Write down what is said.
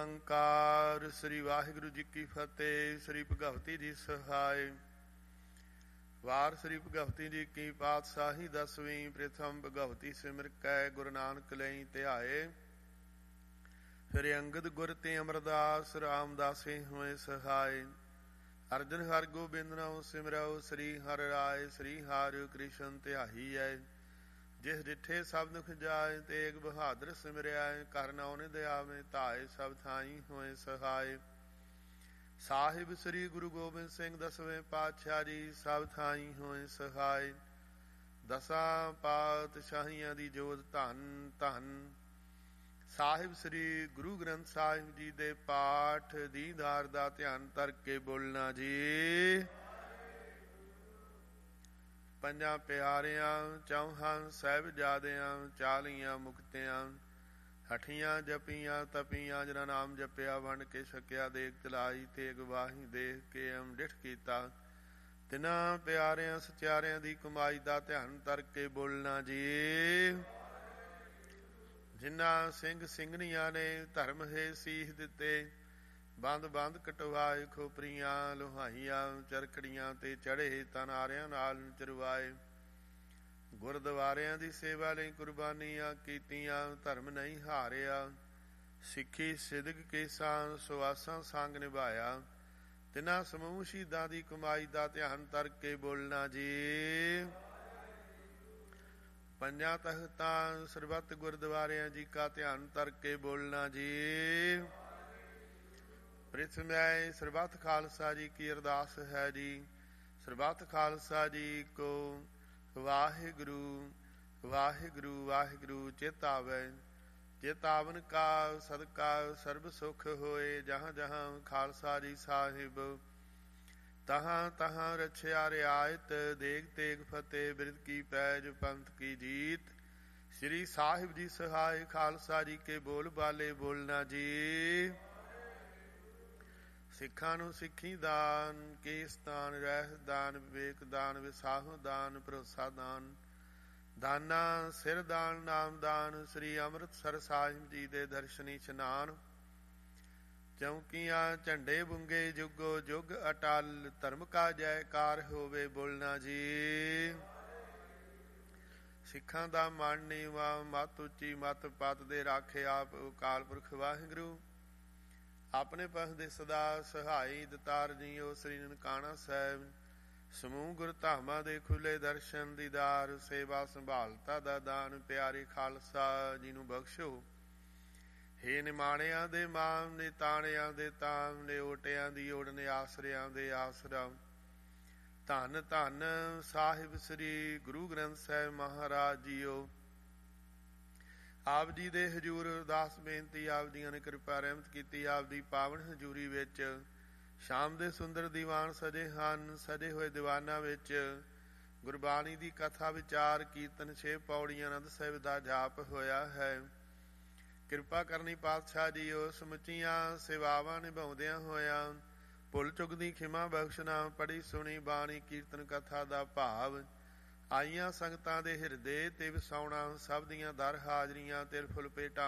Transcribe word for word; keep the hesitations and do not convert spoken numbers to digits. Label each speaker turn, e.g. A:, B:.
A: ਓੰਕਾਰ। ਸ੍ਰੀ ਵਾਹਿਗੁਰੂ ਜੀ ਕੀ ਫਤਿਹ। ਸ੍ਰੀ ਭਗਵਤੀ ਜੀ ਸਹਾਇ। ਵਾਰ ਸ੍ਰੀ ਭਗਵਤੀ ਜੀ ਕੀ ਪਾਤਸ਼ਾਹੀ ਦਸਵੀਂ। ਪ੍ਰਥਮ ਭਗਵਤੀ ਸਿਮਰ ਕੈ ਗੁਰੂ ਨਾਨਕ ਲਈ ਧਿਆਏ। ਫਿਰ ਅੰਗਦ ਗੁਰ ਤੇ ਅਮਰਦਾਸ ਰਾਮਦਾਸੇ ਹੋਏ ਸਹਾਇ। ਅਰਜਨ ਹਰਿ ਗੋਬਿੰਦ ਨਾਉ ਸਿਮਰਉ। ਸ੍ਰੀ ਹਰਿ ਰਾਇ ਸ੍ਰੀ ਹਰਿ ਕ੍ਰਿਸ਼ਨ ਧਿਆਈਐ। ਜਿਸ ਡਿਠੇ ਸਭ ਦੁਖ ਜਾਏ। ਤੇਗ ਬਹਾਦਰ ਸਿਮਰਿਆਏ। ਕਰ ਨਾਉ ਨਿਧ ਆਵੇ ਧਾਏ। ਸਭ ਥਾਈ ਹੋਏ ਸਹਾਇ। ਸਾਹਿਬ ਸ੍ਰੀ ਗੁਰੂ ਗੋਬਿੰਦ ਸਿੰਘ ਦਸਵੇਂ ਪਾਤਸ਼ਾਹ ਜੀ ਸਭ ਥਾਈ ਹੋਏ ਸਹਾਇ। ਦਸਾਂ ਪਾਤਸ਼ਾਹੀਆਂ ਦੀ ਜੋਤ ਧੰਨ ਧੰਨ। ਸਾਹਿਬ ਸ੍ਰੀ ਗੁਰੂ ਗ੍ਰੰਥ ਸਾਹਿਬ ਜੀ ਦੇ ਪਾਠ ਦੀਦਾਰ ਦਾ ਧਿਆਨ ਧਰ ਕੇ ਬੋਲਣਾ ਜੀ। ਪੰਜਾਂ ਪਿਆਰਿਆਂ ਚੌਹਾਂ ਸਾਹਿਬਜ਼ਾਦਿਆਂ ਚਾਲੀਆਂ ਮੁਕਤਿਆਂ ਹਠੀਆਂ ਜਪੀਆਂ ਤਪੀਆਂ ਜਿਨ੍ਹਾਂ ਨਾਮ ਜਪਿਆ ਵੰਡ ਕੇ ਛਕਿਆ ਦੇਖ ਚਲਾਈ ਤੇ ਗਵਾਹੀ ਦੇਖ ਕੇ ਅੰਮ੍ਰਿਤ ਕੀਤਾ। ਤਿੰਨਾਂ ਪਿਆਰਿਆਂ ਸਚਿਆਰਿਆਂ ਦੀ ਕਮਾਈ ਦਾ ਧਿਆਨ ਧਰ ਕੇ ਬੋਲਣਾ ਜੀ। ਜਿਨ੍ਹਾਂ ਸਿੰਘ ਸਿੰਘਣੀਆਂ ਨੇ ਧਰਮ ਹੈ ਸੀਸ ਦਿੱਤੇ। ਬੰਦ ਬੰਦ ਕਟਵਾਏ ਖੋਪਰੀਆਂ ਲੋਹਾਈਆਂ ਚਰਖੜੀਆਂ ਤੇ ਚੜ੍ਹੇ ਤਨਾਰਿਆਂ ਨਾਲ ਚਰਵਾਏ। ਗੁਰਦੁਆਰਿਆਂ ਦੀ ਸੇਵਾ ਲਈ ਕੁਰਬਾਨੀਆਂ ਕੀਤੀਆਂ ਧਰਮ ਨਹੀਂ ਹਾਰਿਆ। ਸਿੱਖੀ ਸਿਦਕ ਕੇਸਾਂ ਸੁਆਸਾਂ ਸੰਗ ਨਿਭਾਇਆ। ਤਿੰਨਾਂ ਸਮੂਹ ਸ਼ਹੀਦਾਂ ਦੀ ਕਮਾਈ ਦਾ ਧਿਆਨ ਧਰ ਕੇ ਬੋਲਣਾ ਜੀ। ਪੰਜਾਂ ਤਖਤਾਂ ਸਰਬੱਤ ਗੁਰਦੁਆਰਿਆਂ ਜੀ ਕਾ ਧਿਆਨ ਧਰ ਕੇ ਬੋਲਣਾ ਜੀ। ਪ੍ਰਿਥਮੈ ਸਰਬੱਤ ਖਾਲਸਾ ਜੀ ਕੀ ਅਰਦਾਸ ਹੈ ਜੀ। ਸਰਬੱਤ ਖਾਲਸਾ ਜੀ ਕੋ ਵਾਹਿਗੁਰੂ ਵਾਹਿਗੁਰੂ ਵਾਹਿਗੁਰੂ ਚੇਤਾਵੈ। ਚੇਤਾਵਨ ਕਾ ਸਦਕਾ ਸਰਬ ਸੁਖ ਹੋਏ। ਜਹਾਂ ਜਹਾਂ ਖਾਲਸਾ ਜੀ ਸਾਹਿਬ ਤਹਾਂ ਤਹਾਂ ਰਛਿਆ ਰਿਆਇਤ। ਦੇਗ ਤੇਗ ਫਤਿਹ ਬਿਰਦ ਕੀ ਪੈਜ ਪੰਥ ਕੀ ਜੀਤ। ਸ੍ਰੀ ਸਾਹਿਬ ਜੀ ਸਹਾਇ ਖਾਲਸਾ ਜੀ ਕੇ ਬੋਲ ਬਾਲੇ ਬੋਲਣਾ ਜੀ। ਸਿੱਖਾਂ ਨੂੰ ਸਿੱਖੀ ਦਾਨ ਕੇਸ ਦਾਨ ਰਹਿ ਦਾਨ ਵਿਵੇਕ ਦਾਨ ਵਿਸਾਹੋ ਦਾਨ ਭਰੋਸਾ ਦਾਨ ਦਾਨਾ ਸਿਰ ਦਾਨ ਨਾਮ ਦਾਨ। ਸ੍ਰੀ ਅੰਮ੍ਰਿਤਸਰ ਸਾਹਿਬ ਜੀ ਦੇ ਦਰਸ਼ਨੀ ਇਸ਼ਨਾਨ। ਚੌਂਕੀਆਂ ਝੰਡੇ ਬੁੰਗੇ ਜੁਗੋ ਜੁਗ ਅਟਲ। ਧਰਮ ਕਾ ਜੈਕਾਰ ਹੋਵੇ ਬੋਲਣਾ ਜੀ। ਸਿੱਖਾਂ ਦਾ ਮਨ ਨੀਵਾ ਮੱਤ ਉੱਚੀ ਮੱਤ ਪਤ ਦੇ ਰਾਖੇ ਆਪ ਅਕਾਲ ਪੁਰਖ ਵਾਹਿਗੁਰੂ। ਆਪਣੇ ਪਖ ਦੇ ਸਦਾ ਸਹਾਈ ਦਤਾਰ ਜੀਓ। ਸ੍ਰੀ ਨਨਕਾਣਾ ਸਾਹਿਬ ਸਮੂਹ ਗੁਰ ਧਾਮਾਂ ਦੇ ਖੁੱਲੇ ਦਰਸ਼ਨ ਦੀਦਾਰ ਸੇਵਾ ਸੰਭਾਲਤਾ ਦਾ ਦਾਨ। ਪਿਆਰੇ ਖਾਲਸਾ ਜੀ ਨੂੰ ਬਖਸ਼ੋ। ਹੇ ਨਿਮਾਣਿਆਂ ਦੇ ਮਾਮ ਨੇ ਤਾਣਿਆਂ ਦੇ ਤਾਮ ਨੇ ਓਟਿਆਂ ਦੀ ਓੜ ਨੇ ਆਸਰਿਆਂ ਦੇ ਆਸਰਾ। ਧੰਨ ਧੰਨ ਸਾਹਿਬ ਸ੍ਰੀ ਗੁਰੂ ਗ੍ਰੰਥ ਸਾਹਿਬ ਮਹਾਰਾਜ ਜੀਓ। ਆਪ ਜੀ ਦੇ ਹਜ਼ੂਰ ਅਰਦਾਸ ਬੇਨਤੀ। ਆਪ ਜੀਆਂ ਨੇ ਕਿਰਪਾ ਰਹਿਮਤ ਕੀਤੀ। ਆਪ ਦੀ ਪਾਵਨ ਹਜ਼ੂਰੀ ਵਿੱਚ ਸ਼ਾਮ ਦੇ ਸੁੰਦਰ ਦੀਵਾਨ ਸਜੇ ਹਨ। ਸਜੇ ਹੋਏ ਦੀਵਾਨਾਂ ਵਿੱਚ ਗੁਰਬਾਣੀ ਦੀ ਕਥਾ ਵਿਚਾਰ ਕੀਰਤਨ ਛੇ ਪੌੜੀਆਂ ਆਨੰਦ ਸਾਹਿਬ ਦਾ ਜਾਪ ਹੋਇਆ ਹੈ। ਕਿਰਪਾ ਕਰਨੀ ਪਾਤਸ਼ਾਹ ਜੀਓ। ਸਮੁੱਚੀਆਂ ਸੇਵਾਵਾਂ ਨਿਭਾਉਂਦਿਆਂ ਹੋਇਆਂ ਭੁੱਲ ਚੁੱਕ ਦੀ ਖਿਮਾ ਬਖਸ਼ਣਾ। ਪੜ੍ਹੀ ਸੁਣੀ ਬਾਣੀ ਕੀਰਤਨ ਕਥਾ ਦਾ ਭਾਵ ਆਈਆਂ ਸੰਗਤਾਂ ਦੇ ਹਿਰਦੇ ਤੇ ਵਸਾਉਣਾ। ਸਭ ਦੀਆਂ ਦਰ ਹਾਜ਼ਰੀਆਂ ਤਿਲ ਫੁੱਲ ਭੇਟਾਂ